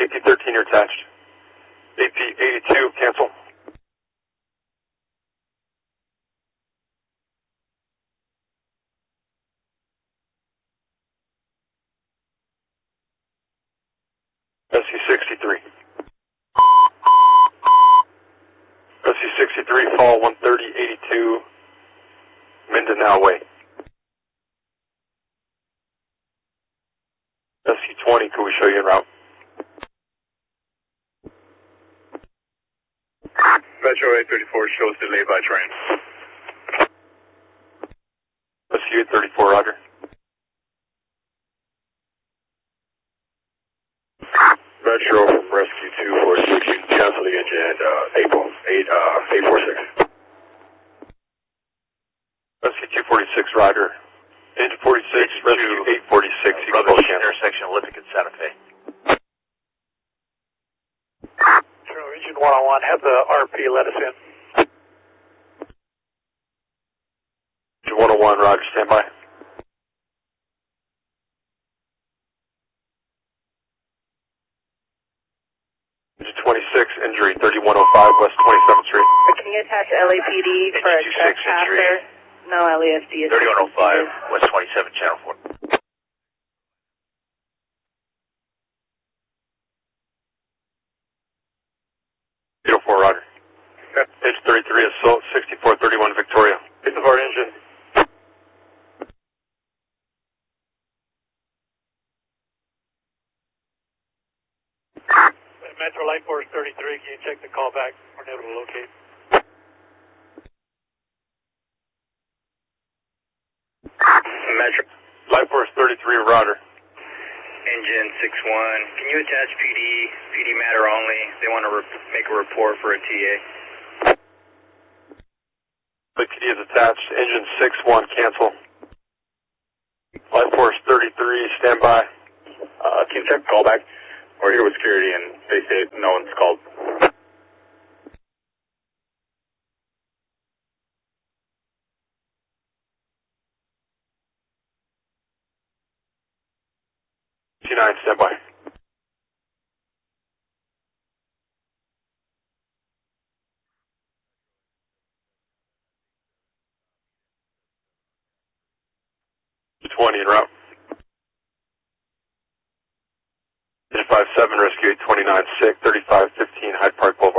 AP13, you're attached. AP82, cancel. SC63. SC63, fall 13082, Mindanao Way. SC20, could we show you en route? Metro 834 shows delayed by train. SC834, roger. Metro from Rescue 246, cancel the engine and 846. SC246, roger. Engine 46, rescue 846, you can both cancel. Intersection Olympic and Santa Fe. Region 101, have the RP let us in. Engine 101, roger, stand by. Engine 26, injury 3105 West 27th Street. Can you attach LAPD for a trespasser? No, LASD is 3105 West 27, Channel 4. Roger. Page 33, assault 6431 Victoria. Piece of our engine. Metro Light Force 33, can you check the callback? We're able to locate. Metro Light Force 33, roger. Engine 61, can you attach PD matter only? They want to make a report for a TA. The PD is attached. Engine 61, cancel. Light Force 33, stand by. Can you check callback? We're here with security and they say no one's called. T9, stand by. T20 en route. Engine 57, rescue 829, SIC 3515 Hyde Park Boulevard.